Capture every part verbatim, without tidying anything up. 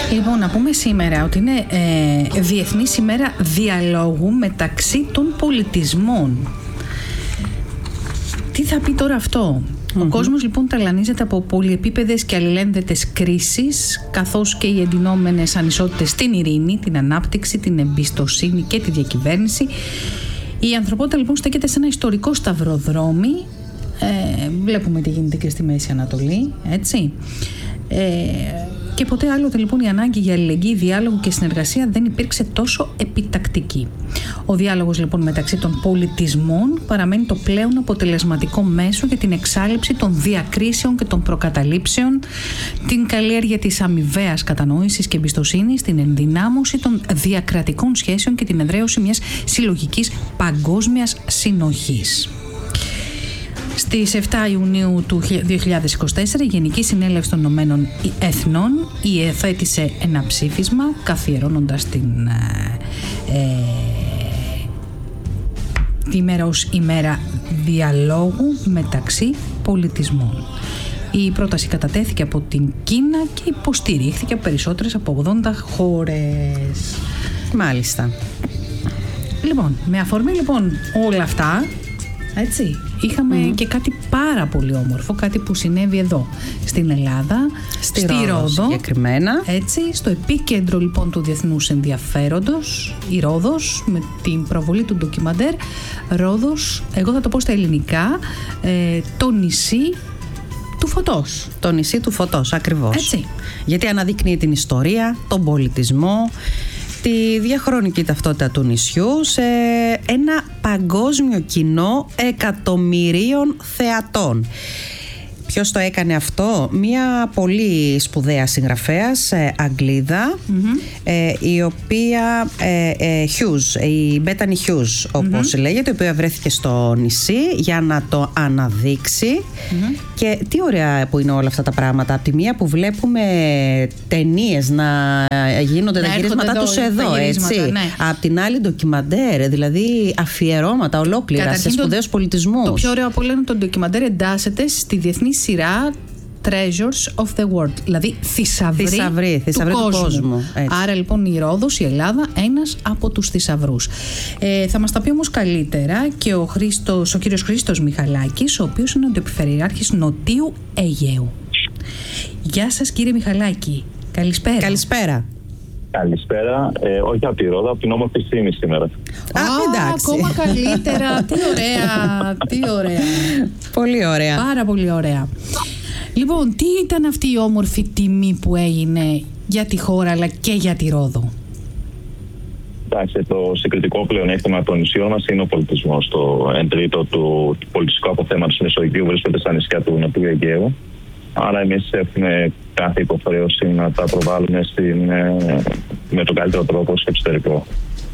Λοιπόν, να πούμε σήμερα ότι είναι ε, Διεθνής ημέρα διαλόγου μεταξύ των πολιτισμών. Τι θα πει τώρα αυτό? Mm-hmm. Ο κόσμος λοιπόν ταλανίζεται από πολυεπίπεδες και αλληλένδετες κρίσεις, καθώς και οι εντυνόμενες ανισότητες στην ειρήνη, την ανάπτυξη, την εμπιστοσύνη και τη διακυβέρνηση. Η ανθρωπότητα λοιπόν στέκεται σε ένα ιστορικό σταυροδρόμι. Ε, βλέπουμε τι γίνεται και στη Μέση Ανατολή, έτσι. Ε, και ποτέ άλλοτε λοιπόν η ανάγκη για αλληλεγγύη, διάλογο και συνεργασία δεν υπήρξε τόσο επιτακτική. Ο διάλογος λοιπόν μεταξύ των πολιτισμών παραμένει το πλέον αποτελεσματικό μέσο για την εξάλειψη των διακρίσεων και των προκαταλήψεων, την καλλιέργεια της αμοιβαίας κατανόησης και εμπιστοσύνης, την ενδυνάμωση των διακρατικών σχέσεων και την εδραίωση μιας συλλογικής παγκόσμιας συνοχής. Στις επτά Ιουνίου του δύο χιλιάδες είκοσι τέσσερα η Γενική Συνέλευση των Ηνωμένων Εθνών υιοθέτησε ένα ψήφισμα καθιερώνοντας την ε, τη ημέρα ως ημέρα διαλόγου μεταξύ πολιτισμών. Η πρόταση κατατέθηκε από την Κίνα και υποστηρίχθηκε από περισσότερες από ογδόντα χώρες. Μάλιστα. Λοιπόν, με αφορμή λοιπόν όλα αυτά, έτσι, είχαμε mm. και κάτι πάρα πολύ όμορφο, κάτι που συνέβη εδώ στην Ελλάδα, στη, στη Ρόδο, Ρόδο συγκεκριμένα. Έτσι, στο επίκεντρο λοιπόν του διεθνούς ενδιαφέροντος, η Ρόδος, με την προβολή του ντοκιμαντέρ Ρόδος, εγώ θα το πω στα ελληνικά, ε, το νησί του φωτός. Το νησί του φωτός, ακριβώς. Έτσι. Γιατί αναδεικνύει την ιστορία, τον πολιτισμό, τη διαχρονική ταυτότητα του νησιού σε ένα παγκόσμιο κοινό εκατομμυρίων θεατών. Ποιος το έκανε αυτό? Μια πολύ σπουδαία συγγραφέας, ε, Αγγλίδα, mm-hmm. ε, η οποία ε, ε, Hughes, η Μπέτανι Hughes όπως mm-hmm. λέγεται, η οποία βρέθηκε στο νησί για να το αναδείξει. Mm-hmm. Και τι ωραία που είναι όλα αυτά τα πράγματα. Από τη μία που βλέπουμε ταινίες να γίνονται να τα γυρίσματά τους εδώ, έτσι. Ναι. Απ' την άλλη ντοκιμαντέρ, δηλαδή αφιερώματα ολόκληρα. Καταρχήν σε σπουδαίους πολιτισμούς. Το πιο ωραίο από όλα είναι ότι το ντοκιμαντέρ εντάσσεται στη διεθνή σειρά Treasures of the World, δηλαδή θησαυροί, θησαυροί, θησαυροί του, του κόσμου. κόσμου Άρα λοιπόν η Ρόδος, η Ελλάδα, ένας από τους θησαυρούς. Ε, θα μας τα πει όμως καλύτερα και ο, Χρήστος, ο κύριος Χρήστος Μιχαλάκης, ο οποίος είναι ο αντιπεριφερειάρχης Νοτίου Αιγαίου. Γεια σας κύριε Μιχαλάκη. Καλησπέρα. Καλησπέρα. Καλησπέρα. Ε, όχι από τη Ρόδο, από την όμορφη Σίμη σήμερα. Α, εντάξει. Ακόμα καλύτερα. Τι ωραία. Τι ωραία. Πολύ ωραία. Πάρα πολύ ωραία. Λοιπόν, τι ήταν αυτή η όμορφη τιμή που έγινε για τη χώρα αλλά και για τη Ρόδο? Εντάξει, το συγκριτικό πλεονέκτημα των νησιών μας είναι ο πολιτισμός. Το εν τρίτο του, του πολιτιστικού αποθέματος του Μεσογείου βρίσκονται στα νησιά του Νοτιού Αιγαίου. Άρα εμείς έχουμε κάθε υποχρέωση να τα προβάλλουμε στην, με τον καλύτερο τρόπο στο εξωτερικό.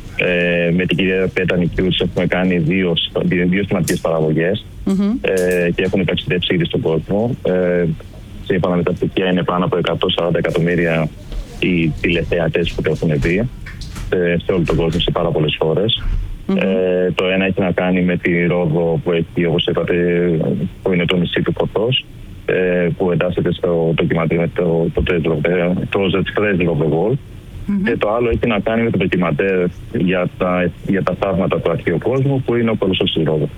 Ε, με την κυρία Μπέτανι Hughes έχουμε κάνει δύο, δύο σημαντικές παραγωγές mm-hmm. ε, και έχουν ταξιδέψει ήδη στον κόσμο. Ε, σύμφωνα με τα στοιχεία είναι πάνω από εκατόν σαράντα εκατομμύρια οι τηλεθεατές που το έχουν δει ε, σε όλο τον κόσμο, σε πάρα πολλές χώρες. Mm-hmm. Ε, το ένα έχει να κάνει με τη Ρόδο που έχει, όπως είπατε, που είναι το νησί του φωτός, ε, που εντάσσεται στο ντοκιμαντέρ με το, το, το, το Treasures of the World. Mm-hmm. Και το άλλο έχει να κάνει με το ντοκιμαντέρ για τα, για τα θαύματα του αρχαίου κόσμου, που είναι ο Κολοσσός της Ρόδου.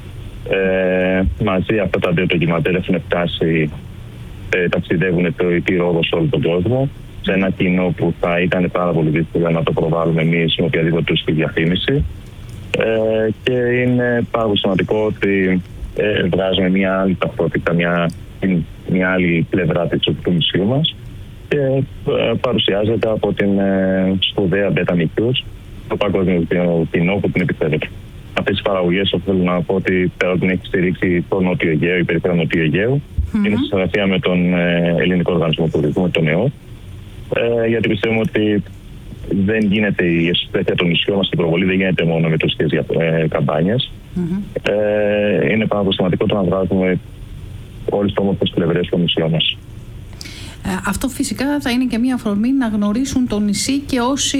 Ε, μαζί αυτά τα δύο ντοκιμαντέρ έχουν φτάσει, ε, ταξιδεύουν το, τη Ρόδο σε όλο τον κόσμο, σε ένα κοινό που θα ήταν πάρα πολύ δύσκολο να το προβάλλουμε εμείς με οποιαδήποτε τουριστική διαφήμιση. Ε, και είναι πάρα πολύ σημαντικό ότι ε, βγάζουμε μια άλλη ταυτότητα, μια, μια άλλη πλευρά του νησιού μας. Και παρουσιάζεται από την ε, σπουδαία Μπέτανι Hughes, το παγκόσμιο κοινό που την επιφέρεται. Αυτές οι παραγωγές, θέλω να πω ότι πέρα από την έχει στηρίξει το Νότιο Αιγαίο, η περιφέρεια Νότιο Αιγαίου, mm-hmm. είναι σε συνεργασία με τον ε, Ελληνικό Οργανισμό Τουρισμού, με τον ΕΟΤ, ε, γιατί πιστεύουμε ότι δεν γίνεται η εσωτερική των νησιών μας, η προβολή δεν γίνεται μόνο με τουριστικές ε, καμπάνιες. Mm-hmm. Ε, είναι πάρα πολύ σημαντικό το να βγάζουμε όλες τις όμορφες πλευρές των νησιών μας. Ε, αυτό φυσικά θα είναι και μια αφορμή να γνωρίσουν το νησί και όσοι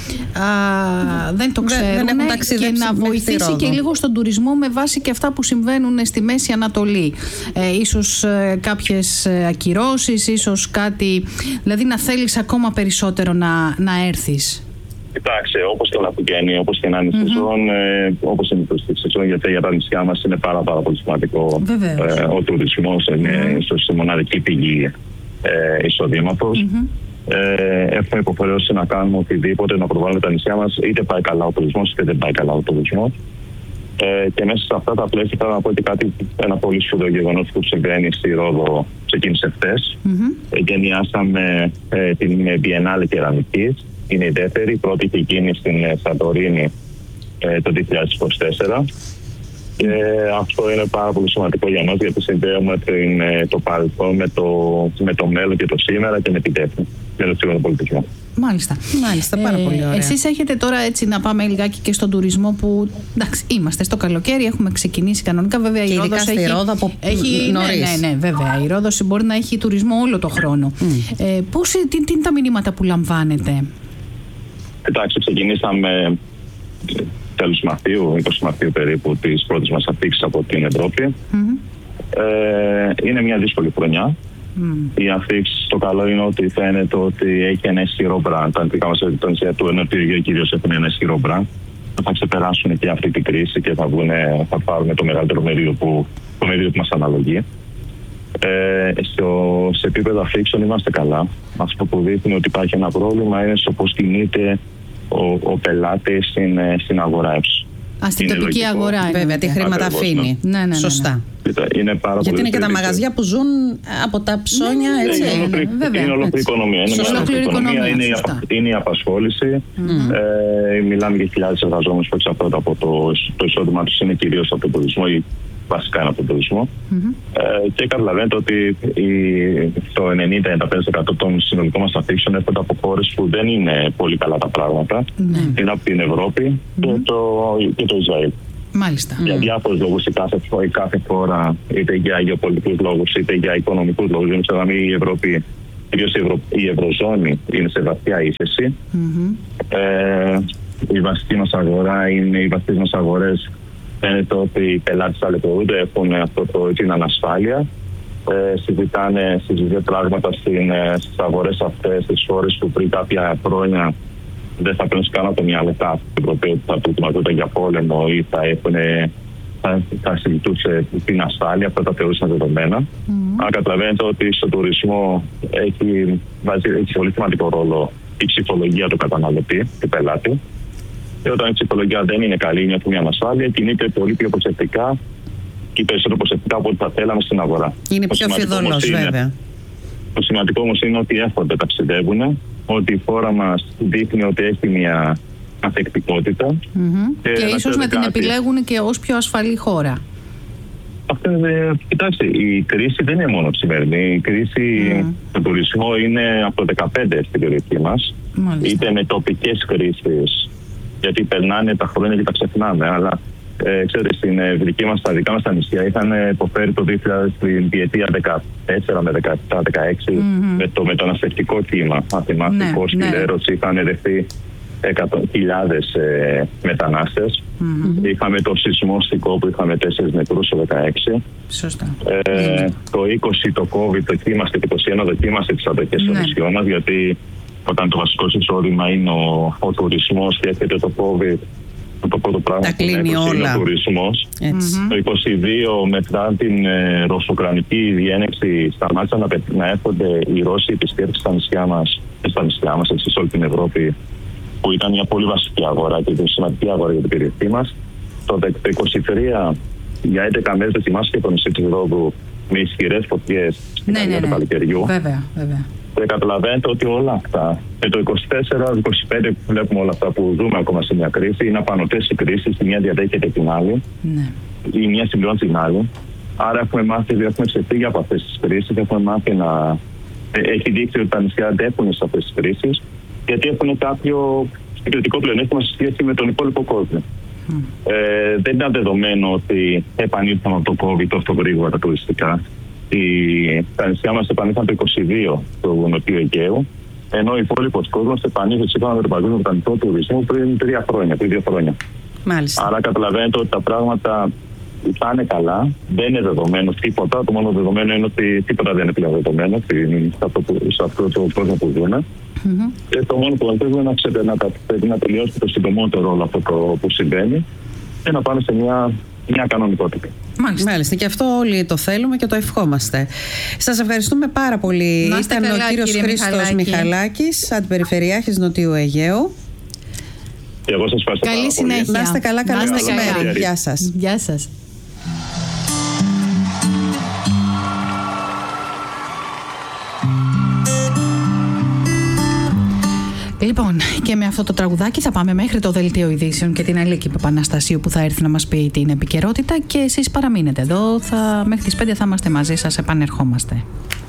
α, δεν το ξέρουν δεν, δεν και να βοηθήσει και λίγο στον τουρισμό με βάση και αυτά που συμβαίνουν στη Μέση Ανατολή. Ε, ίσως ε, κάποιες ακυρώσεις, ίσως κάτι, δηλαδή να θέλεις ακόμα περισσότερο να, να έρθεις. Κοιτάξτε, όπως και όλα που γίνει, όπως και να είναι η σεζόν, ε, όπως είναι η σεζόν, γιατί για τα νησιά μας είναι πάρα, πάρα πολύ σημαντικό. Ε, ο τουρισμός είναι ίσως η μοναδική πηγή ε, εισοδήματος. Mm-hmm. Ε, έχουμε υποχρεώσει να κάνουμε οτιδήποτε να προβάλλουμε τα νησιά μας, είτε πάει καλά ο τουρισμός, είτε δεν πάει καλά ο τουρισμός. Ε, και μέσα σε αυτά τα πλαίσια θέλω να πω ότι κάτι, ένα πολύ σπουδαίο γεγονός που συμβαίνει στη Ρόδο ξεκίνησε χθες. Mm-hmm. Εγκαινιάσαμε ε, την Biennale Κεραμικής. Είναι η δεύτερη, η πρώτη είχε γίνει στην Σαντορίνη ε, το δύο χιλιάδες είκοσι τέσσερα. Και αυτό είναι πάρα πολύ σημαντικό για μας, γιατί συνδέουμε την, το παρελθόν με το, με το μέλλον και το σήμερα και με την τέχνη, με τον σύγχρονο πολιτισμό. Μάλιστα. Μάλιστα, πάρα ε, πολύ ωραία. Εσείς έχετε τώρα, έτσι να πάμε λιγάκι και στον τουρισμό που, εντάξει, είμαστε στο καλοκαίρι, έχουμε ξεκινήσει κανονικά, βέβαια και η Ρόδος έχει, Ρόδο από έχει νωρίς. Ναι, ναι, ναι, βέβαια, η Ρόδος μπορεί να έχει τουρισμό όλο το χρόνο. Mm. Ε, πώς, τι, τι είναι τα μηνύματα που λαμβάνετε? Εντάξει, ξεκινήσαμε τέλος Μαρτίου, είκοσι Μαρτίου περίπου, τις πρώτες μας αφήξεις από την Ευρώπη. Mm-hmm. Ε, είναι μια δύσκολη χρονιά. Mm. Οι αφήξεις, το καλό είναι ότι φαίνεται ότι έχει ένα ισχυρό brand. Τα αντικά μας επιτονισία του ενωτήριου κυρίως έχουν ένα ισχυρό brand. Θα ξεπεράσουν και αυτή την κρίση και θα, βγουνε, θα πάρουμε το μεγαλύτερο μερίδιο που, το μερίδιο που μας αναλογεί. Ε, στο, σε επίπεδο αφήξεων είμαστε καλά. Αυτό που δείχνει ότι υπάρχει ένα πρόβλημα είναι στο πώς κινείται ο, ο πελάτης στην, στην αγορά. Α, στην τοπική λογικό. Αγορά. Βέβαια, τι χρήματα αφήνει. Ναι, ναι, ναι, Σωστά. Είναι πάρα γιατί πολύ είναι και τα μαγαζιά που ζουν από τα ψώνια, ναι, έτσι. Είναι, είναι, είναι, είναι ολόκληρη οικονομία. Είναι ολόκληρη οικονομία, είναι, είναι η απασχόληση. Mm. Ε, μιλάμε για χιλιάδες εργαζόμενους που εξαρτώνται από το, το εισόδημά τους, είναι κυρίως από τον τουρισμό ή βασικά είναι από τον τουρισμό. Mm-hmm. Ε, και καταλαβαίνετε ότι η, το ενενήντα με ενενήντα πέντε τοις εκατό των συνολικών μας αφήξεων έρχονται από χώρες που δεν είναι πολύ καλά τα πράγματα. Mm. Είναι από την Ευρώπη mm. και, το, και το Ισραήλ. Μάλιστα. Για διάφορους λόγους, η κάθε, η κάθε χώρα, είτε για γεωπολιτικούς λόγους, είτε για οικονομικούς λόγους. Δηλαδή η Ευρώπη, κυρίως η, Ευρω, η Ευρωζώνη, είναι σε βαθιά ύφεση. Mm-hmm. Ε, η βασική μας αγορά είναι οι βασικές μας αγορές. Φαίνεται ότι οι πελάτες ταλαιπωρούνται, έχουν αυτό το, την ανασφάλεια. Ε, συζητάνε, συζητάνε πράγματα στις αγορές αυτές, στις χώρες που πριν κάποια χρόνια δεν θα παίρνουν καν από το μυαλό κάποιου ότι θα προετοιμαζόταν για πόλεμο ή θα, έχουνε, θα, θα συζητούσε την ασφάλεια, αυτά τα θεωρούσαν δεδομένα. Mm. Αν καταλαβαίνετε ότι στον τουρισμό έχει, βάζει, έχει πολύ σημαντικό ρόλο η ψυχολογία του καταναλωτή, του πελάτη. Και όταν η ψυχολογία δεν είναι καλή, νιώθει μια ανασφάλεια, κινείται πολύ πιο προσεκτικά και περισσότερο προσεκτικά από ό,τι θα θέλαμε στην αγορά. Είναι πιο φιδωλός, βέβαια. Το σημαντικό όμως είναι ότι έρχονται, ταξιδεύουν, ότι η χώρα μας δείχνει ότι έχει μια ανθεκτικότητα. Mm-hmm. Και, και ίσως να την κάτι. επιλέγουν και ως πιο ασφαλή χώρα. Αυτό είναι, κοιτάξτε, η κρίση δεν είναι μόνο σημερινή. Η κρίση mm. του τουρισμού είναι από το δεκαπέντε στην περιοχή μας. Μάλιστα. Είτε με τοπικές κρίσεις, γιατί περνάνε τα χρόνια και τα ξεχνάμε. Αλλά ε, ξέρετε, στην ε, δική μας, στα δικά μας τα νησιά είχαν υποφέρει το δύο χιλιάδες στην διετία δεκατέσσερα με δεκαεπτά δεκαέξι mm-hmm. με το μεταναστευτικό κύμα. Αν θυμάστε, ναι, Κώστη, ναι. Λέρος, είχαν δεχθεί χιλιάδες ε, μετανάστες. Mm-hmm. Είχαμε το σεισμό στην Κόπου που είχαμε τέσσερις νεκρούς το δεκαέξι. Σωστά. Ε, mm-hmm. Το είκοσι το COVID δοκίμαστε, το είκοσι ένα δοκίμαστε τις αντοχές των νησιών μας, γιατί όταν το βασικό εισόδημα είναι ο, ο τουρισμός και έρχεται το COVID, το πρώτο πράγμα που είναι ο τουρισμός. Mm-hmm. Το είκοσι δύο μετά την ε, ρωσοκρανική διένεξη σταμάτησαν να, να έρχονται οι Ρώσοι επισκέπτες στα νησιά μας, στα νησιά μας, έτσι, σε όλη την Ευρώπη, που ήταν μια πολύ βασική αγορά και μια σημαντική αγορά για την περιοχή μας. Το είκοσι τρία για έντεκα μέρες δοκιμάστηκε το νησί της Ρόδου με ισχυρές φωτιές στην αρχή του καλοκαιριού. Βέβαια, βέβαια. Και καταλαβαίνετε ότι όλα αυτά, και το είκοσι τέσσερα είκοσι πέντε που βλέπουμε όλα αυτά που ζούμε ακόμα σε μια κρίση, είναι απανωτές οι κρίσεις, η μία διαδέχεται την άλλη, ναι. η μία συμπληρώνει την άλλη. Άρα έχουμε μάθει, έχουμε ξεφύγει από αυτές τις κρίσεις, έχουμε μάθει να. Έχει δείξει ότι τα νησιά αντέχουν σε αυτές τις κρίσεις, γιατί έχουν κάποιο συγκριτικό πλεονέκτημα σε σχέση με τον υπόλοιπο κόσμο. Mm. Ε, δεν ήταν δεδομένο ότι επανήλθαμε από το COVID τόσο γρήγορα τα τουριστικά. τα νησιά μας επανήλθαν το είκοσι δύο του Νοτιού Αιγαίου, ενώ ο υπόλοιπος κόσμος επανήλθε σύμφωνα με τον Παγκόσμιο Οργανισμό Τουρισμού πριν τρία χρόνια, πριν δύο χρόνια. Μάλιστα. Άρα καταλαβαίνετε ότι τα πράγματα θα είναι καλά, δεν είναι δεδομένο τίποτα. Το μόνο δεδομένο είναι ότι τίποτα δεν είναι πλέον δεδομένο σε αυτό, σε αυτό το κόσμο που ζούμε. Mm-hmm. Και το μόνο που θέλουμε είναι να, ξε, να, να τελειώσει το συντομότερο όλο αυτό το που συμβαίνει και να πάμε σε μια, μια κανονικότητα. Μάλιστα. Μάλιστα. Και αυτό όλοι το θέλουμε και το ευχόμαστε. Σας ευχαριστούμε πάρα πολύ. Ήταν καλά, ο κύριος Χρήστος Μιχαλάκης, αντιπεριφερειάρχης Νοτιού Αιγαίου. Και εγώ σας ευχαριστώ. Καλή συνέχεια. Να είστε καλά, καλό μεσημέρι. Γεια σας. Γεια σας. Λοιπόν, και με αυτό το τραγουδάκι θα πάμε μέχρι το Δελτίο Ειδήσεων και την Αλίκη Παπαναστασίου που θα έρθει να μας πει την επικαιρότητα, και εσείς παραμείνετε εδώ, θα, μέχρι τις πέντε θα είμαστε μαζί σας, επανερχόμαστε.